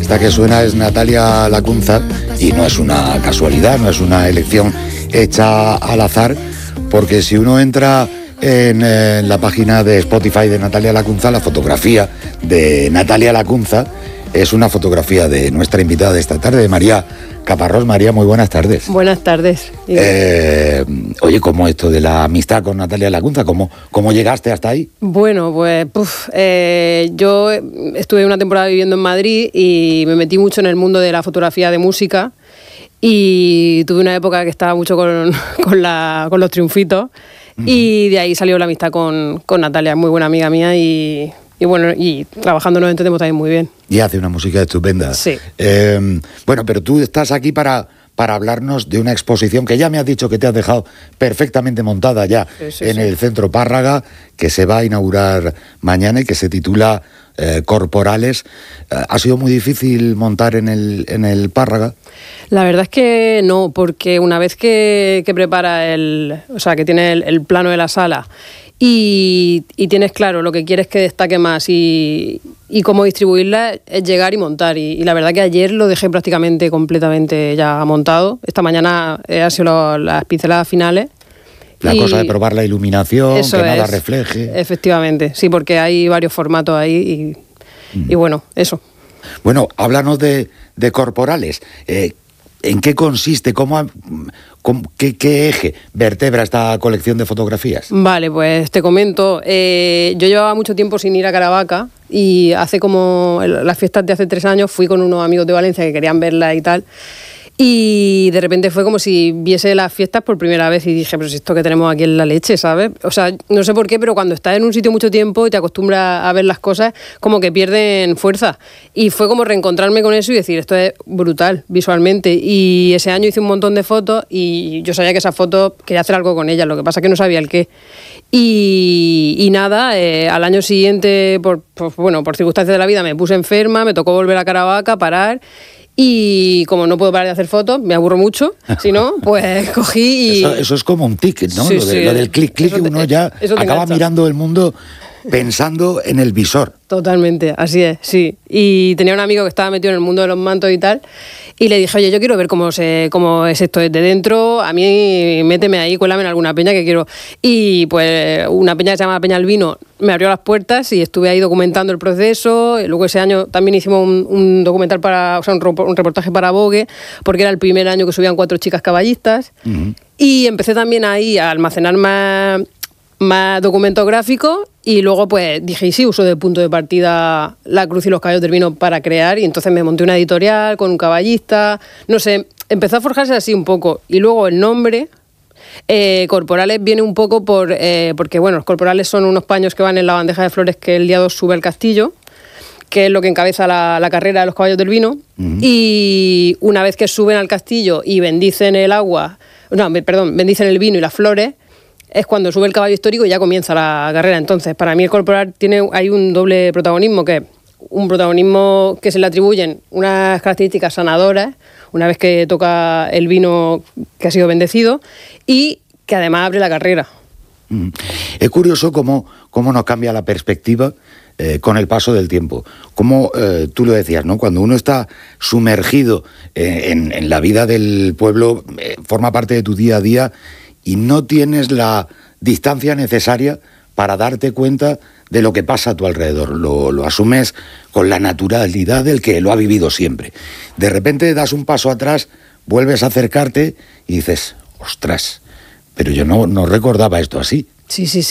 Esta que suena es Natalia Lacunza y no es una casualidad, no es una elección hecha al azar, porque si uno entra en la página de Spotify de Natalia Lacunza, la fotografía de Natalia Lacunza es una fotografía de nuestra invitada de esta tarde, de María Caparrós. María, muy buenas tardes. Buenas tardes. Oye, ¿cómo esto de la amistad con Natalia Lacunza? ¿Cómo llegaste hasta ahí? Bueno, pues yo estuve una temporada viviendo en Madrid y me metí mucho en el mundo de la fotografía de música y tuve una época que estaba mucho con los triunfitos y de ahí salió la amistad con Natalia, muy buena amiga mía y bueno, y trabajando nos entendemos también muy bien. Y hace una música estupenda. Sí. Bueno, pero tú estás aquí para hablarnos de una exposición que ya me has dicho que te has dejado perfectamente montada ya en el Centro Párraga, que se va a inaugurar mañana y que se titula Corporales. ¿Ha sido muy difícil montar en el Párraga? La verdad es que no, porque una vez que prepara que tiene el plano de la sala y tienes claro lo que quieres que destaque más y cómo distribuirla, es llegar y montar. Y la verdad que ayer lo dejé prácticamente completamente ya montado. Esta mañana han sido las pinceladas finales. La cosa de probar la iluminación, que nada refleje. Efectivamente, sí, porque hay varios formatos ahí y bueno, eso. Bueno, háblanos de Corporales. ¿En qué consiste? ¿Qué eje vertebra esta colección de fotografías? Vale, pues te comento. Yo llevaba mucho tiempo sin ir a Caravaca y hace como las fiestas de hace 3 años fui con unos amigos de Valencia que querían verla y tal. Y de repente fue como si viese las fiestas por primera vez y dije, pero si esto que tenemos aquí es la leche, ¿sabes? O sea, no sé por qué, pero cuando estás en un sitio mucho tiempo y te acostumbras a ver las cosas, como que pierden fuerza. Y fue como reencontrarme con eso y decir, esto es brutal visualmente. Y ese año hice un montón de fotos y yo sabía que esas fotos quería hacer algo con ellas, lo que pasa es que no sabía el qué. Y nada, al año siguiente, por circunstancias de la vida, me puse enferma, me tocó volver a Caravaca, parar. Y como no puedo parar de hacer fotos, me aburro mucho, si no, pues cogí y... Eso es como un ticket, ¿no? Sí, lo del clic, uno ya acaba mirando el mundo pensando en el visor. Totalmente, así es, sí. Y tenía un amigo que estaba metido en el mundo de los mantos y tal, y le dije, oye, yo quiero ver cómo es esto desde dentro, a mí méteme ahí, cuélame en alguna peña que quiero. Y pues una peña que se llama Peña El Vino me abrió las puertas y estuve ahí documentando el proceso. Y luego ese año también hicimos un documental un reportaje para Vogue, porque era el primer año que subían 4 chicas caballistas. Uh-huh. Y empecé también ahí a almacenar más documentos gráficos y luego pues dije, y sí, uso de punto de partida la cruz y los caballos del vino para crear, y entonces me monté una editorial con un caballista, no sé, empezó a forjarse así un poco. Y luego el nombre, Corporales, viene un poco porque bueno, los corporales son unos paños que van en la bandeja de flores que el día 2 sube al castillo, que es lo que encabeza la carrera de los caballos del vino. Uh-huh. Y una vez que suben al castillo y bendicen el vino y las flores, es cuando sube el caballo histórico y ya comienza la carrera. Entonces, para mí el corporal hay un doble protagonismo, que es un protagonismo que se le atribuyen unas características sanadoras, una vez que toca el vino que ha sido bendecido, y que además abre la carrera. Es curioso cómo nos cambia la perspectiva con el paso del tiempo. Como tú lo decías, ¿no? Cuando uno está sumergido en la vida del pueblo, forma parte de tu día a día, y no tienes la distancia necesaria para darte cuenta de lo que pasa a tu alrededor. Lo asumes con la naturalidad del que lo ha vivido siempre. De repente das un paso atrás, vuelves a acercarte y dices, ostras, pero yo no recordaba esto así. Sí.